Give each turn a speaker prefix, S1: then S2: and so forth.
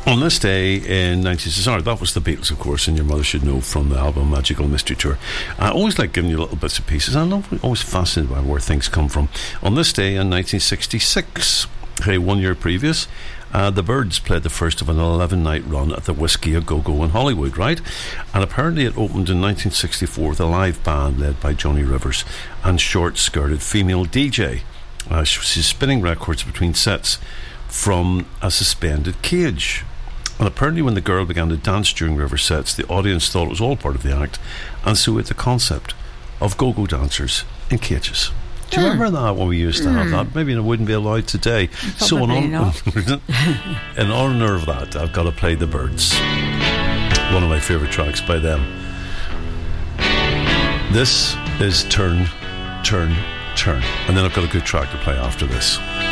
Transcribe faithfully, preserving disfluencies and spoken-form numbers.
S1: On this day in nineteen sixty, sorry, that was the Beatles, of course, and your mother should know from the album Magical Mystery Tour. I always like giving you little bits and pieces. I'm always fascinated by where things come from. On this day in nineteen sixty-six, okay, one year previous, uh, the Byrds played the first of an eleven-night run at the Whiskey A Go-Go in Hollywood, right? And apparently it opened in nineteen sixty-four with a live band led by Johnny Rivers and short-skirted female D J. Uh, she's spinning records between sets from a suspended cage. And apparently when the girl began to dance during River sets, the audience thought it was all part of the act, and so it the concept of go-go dancers in cages. Do you mm. remember that when we used to mm. have that? Maybe it wouldn't be allowed today.
S2: Probably
S1: so in, on-
S2: not.
S1: in honour of that, I've got to play the Byrds. One of my favourite tracks by them. This is Turn, Turn, Turn. And then I've got a good track to play after this.